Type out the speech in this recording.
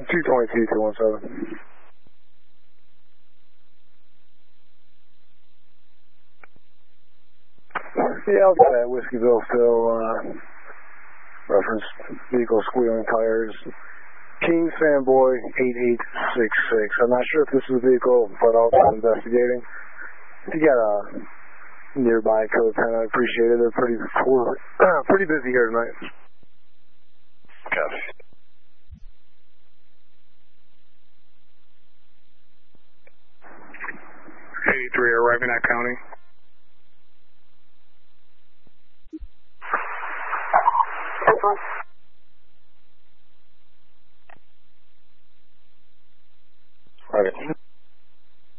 222, 217. Yeah, I'll get that Whiskeyville still, reference vehicle squealing tires. Kings Fanboy 8866. I'm not sure if this is a vehicle, but I'll start investigating. If you got a nearby code 10, I'd appreciate it. They're pretty busy here tonight. Copy. 83 arriving at County.